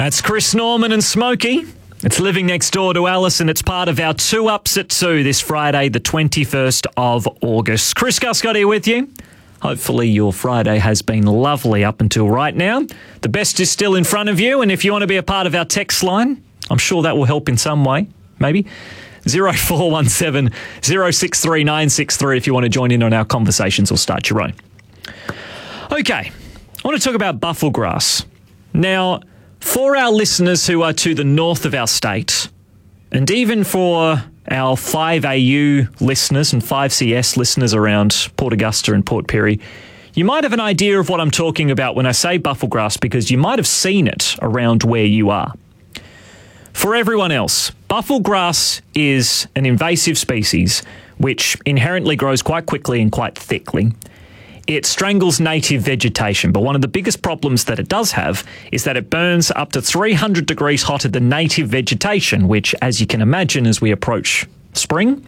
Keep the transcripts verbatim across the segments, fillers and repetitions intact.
That's Chris Norman and Smokey. It's Living Next Door to Alice, and it's part of our Two Ups at Two this Friday, the twenty-first of August. Chris Guscott here with you. Hopefully your Friday has been lovely up until right now. The best is still in front of you, and if you want to be a part of our text line, I'm sure that will help in some way, maybe. zero four one seven, zero six three nine six three if you want to join in on our conversations or start your own. Okay, I want to talk about buffel grass. Now, for our listeners who are to the north of our state, and even for our five A U listeners and five C S listeners around Port Augusta and Port Pirie, you might have an idea of what I'm talking about when I say buffel grass, because you might have seen it around where you are. For everyone else, buffel grass is an invasive species which inherently grows quite quickly and quite thickly. It strangles native vegetation, but one of the biggest problems that it does have is that it burns up to three hundred degrees hotter than native vegetation, which, as you can imagine, as we approach spring,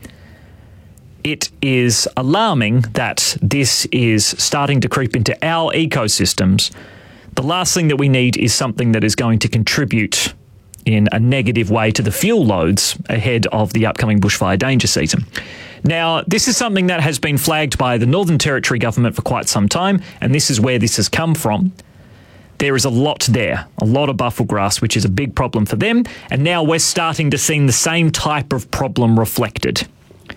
it is alarming that this is starting to creep into our ecosystems. The last thing that we need is something that is going to contribute in a negative way to the fuel loads ahead of the upcoming bushfire danger season. Now, this is something that has been flagged by the Northern Territory government for quite some time, and this is where this has come from. There is a lot there, a lot of buffel grass, which is a big problem for them, and now we're starting to see the same type of problem reflected.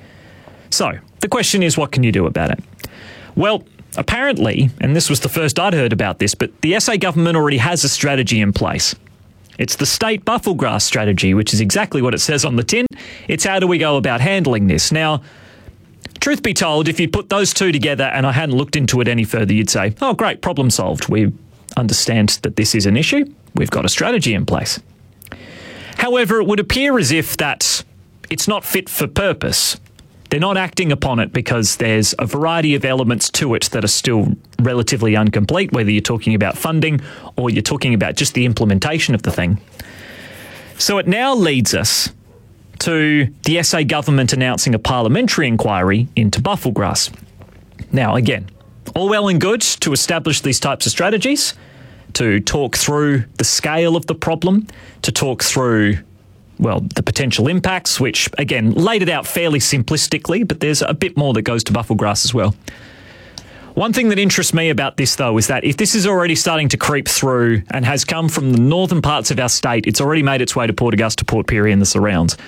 So, the question is, what can you do about it? Well, apparently, and this was the first I'd heard about this, but the S A government already has a strategy in place. It's the state buffel grass strategy, which is exactly what it says on the tin. It's how do we go about handling this? Now, truth be told, if you put those two together and I hadn't looked into it any further, you'd say, oh, great, problem solved. We understand that this is an issue. We've got a strategy in place. However, it would appear as if that it's not fit for purpose. They're not acting upon it because there's a variety of elements to it that are still relatively incomplete, whether you're talking about funding or you're talking about just the implementation of the thing. So it now leads us to the S A government announcing a parliamentary inquiry into buffel grass. Now, again, all well and good to establish these types of strategies, to talk through the scale of the problem, to talk through well, the potential impacts, which, again, laid it out fairly simplistically, but there's a bit more that goes to buffel grass as well. One thing that interests me about this, though, is that if this is already starting to creep through and has come from the northern parts of our state, it's already made its way to Port Augusta, Port Pirie and the surrounds.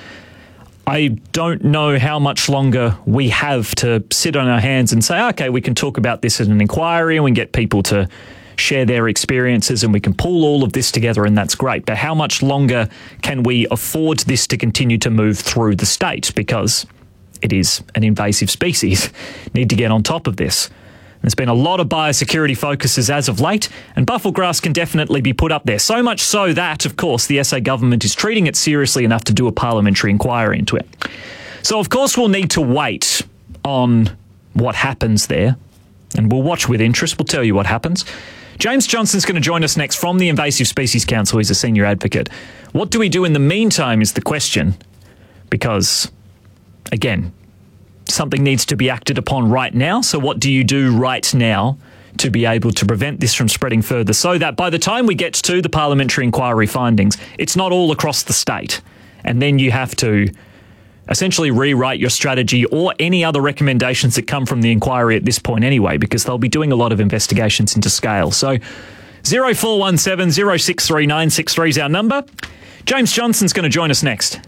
I don't know how much longer we have to sit on our hands and say, okay, we can talk about this in an inquiry and we can get people to share their experiences and we can pull all of this together, and that's great. But how much longer can we afford this to continue to move through the state? Because it is an invasive species. Need to get on top of this. There's been a lot of biosecurity focuses as of late, and buffel grass can definitely be put up there. So much so that, of course, the S A government is treating it seriously enough to do a parliamentary inquiry into it. So, of course, we'll need to wait on what happens there, and we'll watch with interest. We'll tell you what happens. James Johnson's going to join us next from the Invasive Species Council. He's a senior advocate. What do we do in the meantime is the question, because, again, something needs to be acted upon right now. So what do you do right now to be able to prevent this from spreading further so that by the time we get to the parliamentary inquiry findings, it's not all across the state, and then you have to essentially rewrite your strategy or any other recommendations that come from the inquiry at this point anyway, because they'll be doing a lot of investigations into scale. So zero four one seven, zero six three nine six three is our number. James Johnson's going to join us next.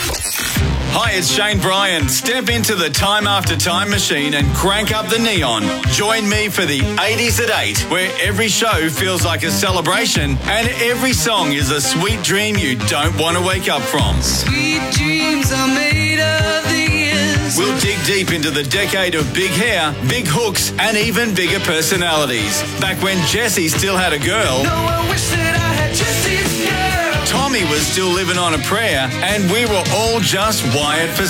Hi, it's Shane Bryan. Step into the Time After Time machine and crank up the neon. Join me for the eighties at eight, where every show feels like a celebration and every song is a sweet dream you don't want to wake up from. Sweet dreams are made of these. We'll dig deep into the decade of big hair, big hooks, and even bigger personalities. Back when Jessie still had a girl. No, I wish that I had Jessie's girl. Tommy was still living on a prayer, and we were all just wired for